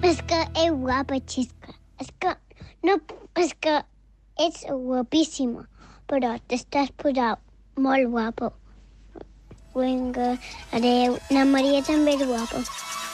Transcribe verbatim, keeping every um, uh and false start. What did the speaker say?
És que és guapa, Xisca. És que, no, és que ets guapíssima, però t'estàs posant molt guapa. Vinga, adeu. Na Maria també és guapa.